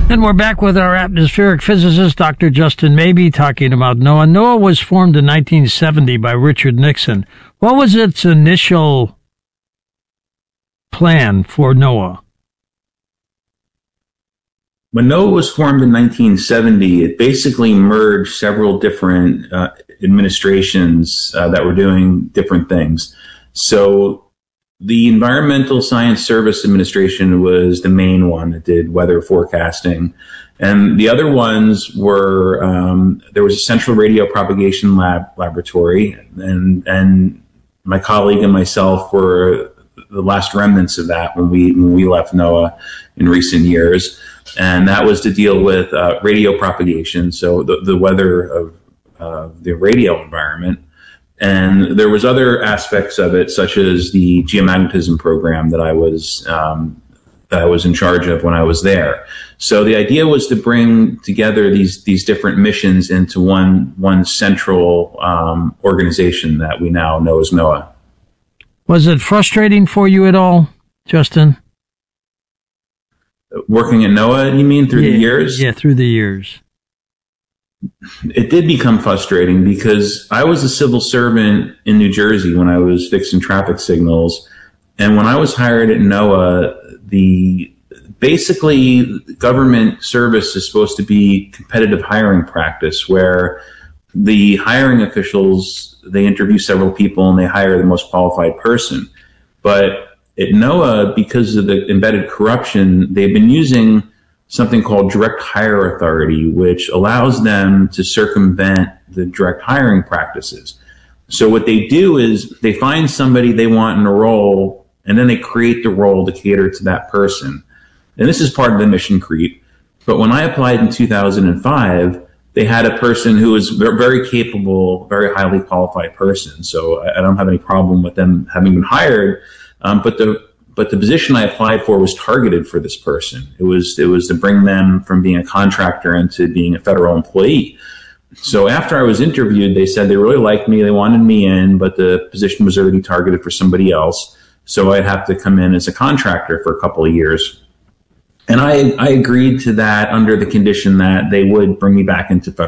And we're back with our atmospheric physicist, Dr. Justin Mabey, talking about NOAA. NOAA was formed in 1970 by Richard Nixon. What was its initial plan for NOAA? When NOAA was formed in 1970, it basically merged several different administrations that were doing different things. So the Environmental Science Service Administration was the main one that did weather forecasting. And the other ones were, there was a Central Radio Propagation Laboratory, and my colleague and myself were the last remnants of that when we left NOAA in recent years. And that was to deal with radio propagation, so the weather of the radio environment. And there was other aspects of it, such as the geomagnetism program that I was in charge of when I was there. So the idea was to bring together these different missions into one central organization that we now know as NOAA. Was it frustrating for you at all, Justin? Working at NOAA, you mean, through the years? Yeah, through the years. It did become frustrating because I was a civil servant in New Jersey when I was fixing traffic signals. And when I was hired at NOAA, basically government service is supposed to be competitive hiring practice, where the hiring officials, they interview several people and they hire the most qualified person. But at NOAA, because of the embedded corruption, they've been using something called direct hire authority, which allows them to circumvent the direct hiring practices. So what they do is they find somebody they want in a role, and then they create the role to cater to that person. And this is part of the mission creep. But when I applied in 2005, they had a person who was very capable, very highly qualified person. So I don't have any problem with them having been hired. But the position I applied for was targeted for this person. It was to bring them from being a contractor into being a federal employee. So after I was interviewed, they said they really liked me, they wanted me in, but the position was already targeted for somebody else. So I'd have to come in as a contractor for a couple of years. And I agreed to that under the condition that they would bring me back into federal